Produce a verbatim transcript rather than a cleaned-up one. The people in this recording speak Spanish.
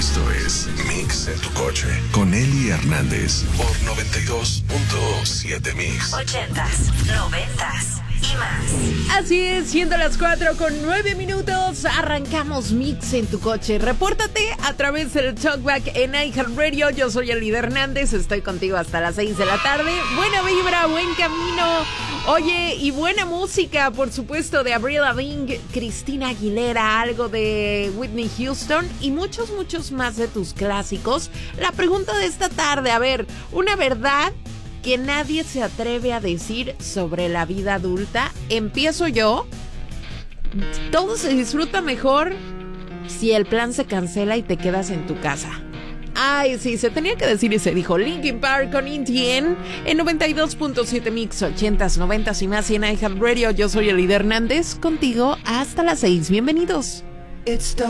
Esto es Mix en tu coche con Eli Hernández por noventa y dos punto siete Mix. Ochentas, noventas y más. Así es, siendo las cuatro con nueve minutos, arrancamos Mix en tu coche. Repórtate a través del Talkback en iHeartRadio. Yo soy Eli Hernández, estoy contigo hasta las seis de la tarde. Buena vibra, buen camino. Oye, y buena música, por supuesto, de Avril Lavigne, Cristina Aguilera, algo de Whitney Houston y muchos, muchos más de tus clásicos. La pregunta de esta tarde, a ver, una verdad que nadie se atreve a decir sobre la vida adulta. Empiezo yo. Todo se disfruta mejor si el plan se cancela y te quedas en tu casa. Ay, sí, se tenía que decir y se dijo. Linkin Park con E T N en noventa y dos punto siete Mix, ochentas, noventas y más y en iHeartRadio. Yo soy Eli Hernández, contigo hasta las seis. Bienvenidos.